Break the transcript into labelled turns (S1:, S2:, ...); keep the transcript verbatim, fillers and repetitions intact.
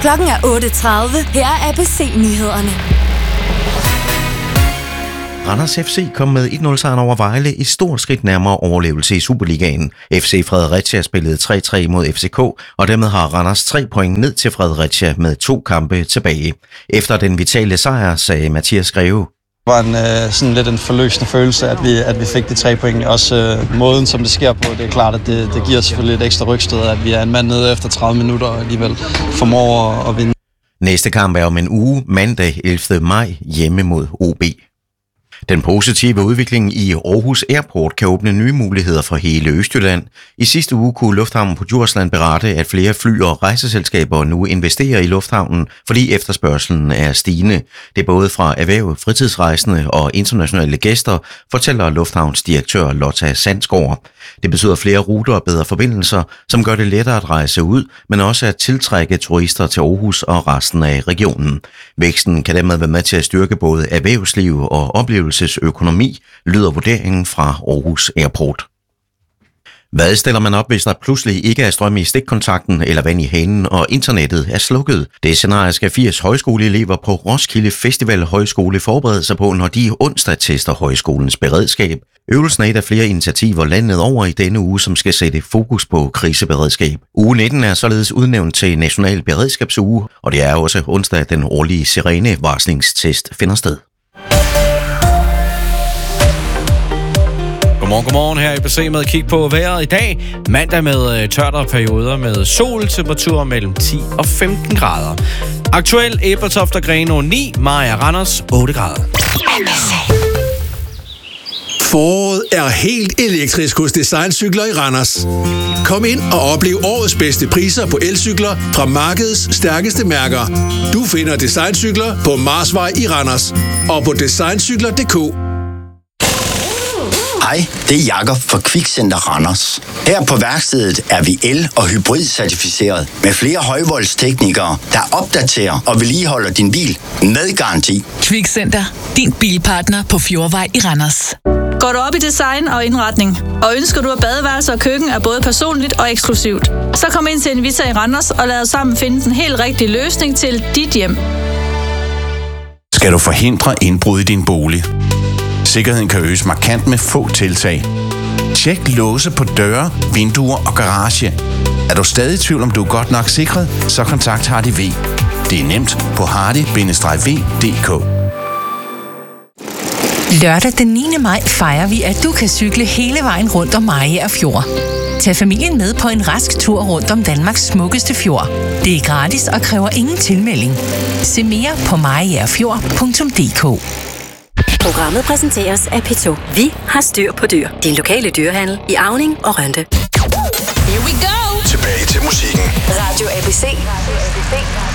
S1: Klokken er otte tredive. Her er A B C-nyhederne.
S2: Randers F C kom med et nul-sejren over Vejle i stort skridt nærmere overlevelse i Superligaen. F C Fredericia spillede tre tre mod F C K, og dermed har Randers tre point ned til Fredericia med to kampe tilbage. Efter den vitale sejr, sagde Mathias Greve.
S3: Det var en, øh, sådan lidt en forløsende følelse, at vi, at vi fik de tre point. Også øh, måden, som det sker på, det er klart, at det, det giver selvfølgelig et ekstra rygstød, at vi er en mand nede efter tredive minutter og alligevel formår at, at vinde.
S2: Næste kamp er om en uge, mandag ellevte maj, hjemme mod O B. Den positive udvikling i Aarhus Airport kan åbne nye muligheder for hele Østjylland. I sidste uge kunne Lufthavnen på Djursland berette, at flere fly- og rejseselskaber nu investerer i lufthavnen, fordi efterspørgselen er stigende. Det er både fra erhverv, fritidsrejsende og internationale gæster, fortæller lufthavnsdirektør Lotta Sandsgaard. Det betyder flere ruter og bedre forbindelser, som gør det lettere at rejse ud, men også at tiltrække turister til Aarhus og resten af regionen. Væksten kan dermed være med til at styrke både erhvervsliv og oplevelsesøkonomi, lyder vurderingen fra Aarhus Airport. Hvad stiller man op, hvis der pludselig ikke er strøm i stikkontakten eller vand i hanen, og internettet er slukket? Det scenarie skal firs højskoleelever på Roskilde Festival Højskole forberede sig på, når de onsdag tester højskolens beredskab. Øvelsen er et af flere initiativer landet over i denne uge, som skal sætte fokus på kriseberedskab. Uge nitten er således udnævnt til National Beredskabsuge, og det er også onsdag, den årlige sirenevarslingstest finder sted.
S4: Godmorgen, godmorgen her i A B C med at kigge på vejret i dag. Mandag med tørre perioder med sol, temperaturer mellem ti og femten grader. Aktuel Ebeltoft og Grenaa ni, Maja Randers otte grader.
S5: Foråret er helt elektrisk hos Designcykler i Randers. Kom ind og oplev årets bedste priser på elcykler fra markedets stærkeste mærker. Du finder Designcykler på Marsvej i Randers og på designcykler punktum d k.
S6: Hej, det er Jakob fra Kvikcenter Randers. Her på værkstedet er vi el- og hybrid-certificeret med flere højvoldsteknikere, der opdaterer og vedligeholder din bil med garanti.
S7: Kvikcenter, din bilpartner på Fjordvej i Randers.
S8: Går du op i design og indretning, og ønsker du, at badeværelse og køkken er både personligt og eksklusivt, så kom ind til Invita i Randers og lad os sammen finde den helt rigtige løsning til dit hjem.
S9: Skal du forhindre indbrud i din bolig? Sikkerheden kan øges markant med få tiltag. Tjek låse på døre, vinduer og garage. Er du stadig i tvivl, om du er godt nok sikret, så kontakt Hardy V. Det er nemt på hardy v punktum d k.
S7: Lørdag den niende maj fejrer vi, at du kan cykle hele vejen rundt om Mariager Fjord. Tag familien med på en rask tur rundt om Danmarks smukkeste fjord. Det er gratis og kræver ingen tilmelding. Se mere på mariagerfjord punktum d k.
S10: Programmet præsenteres af P to. Vi har styr på dyr. Din lokale dyrehandel i Auning og Rønde.
S7: Here we go!
S11: Tilbage til musikken.
S10: Radio A B C.